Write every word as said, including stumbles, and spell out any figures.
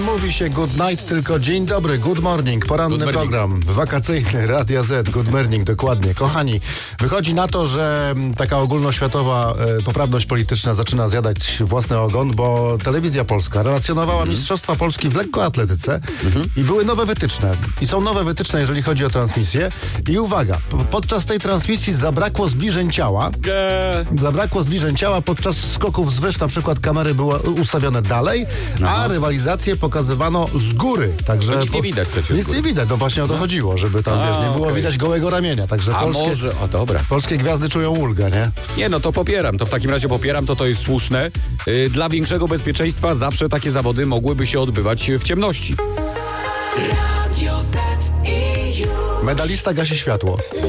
mówi się good night, tylko dzień dobry, good morning, poranny Good morning. program wakacyjny Radia Z, good morning, dokładnie. Kochani, wychodzi na to, że taka ogólnoświatowa e, poprawność polityczna zaczyna zjadać własny ogon, bo Telewizja Polska relacjonowała Mhm. Mistrzostwa Polski w lekkoatletyce i były nowe wytyczne. I są nowe wytyczne, jeżeli chodzi o transmisję. I uwaga, po- podczas tej transmisji zabrakło zbliżeń ciała. Eee, Zabrakło zbliżeń ciała, podczas skoków z wyż na przykład kamery były ustawione dalej, a rywalizację pokazywano z góry. Także To nic nie widać przecież z Nic góry. nie widać, no właśnie o to chodziło, żeby tam, A, wiesz, nie było okej. widać gołego ramienia. Także a polskie, może, o dobra. polskie gwiazdy czują ulgę, nie? Nie, no to popieram, to w takim razie popieram, to to jest słuszne. Yy, dla większego bezpieczeństwa zawsze takie zawody mogłyby się odbywać w ciemności. Radio Z i już. Medalista gasi światło.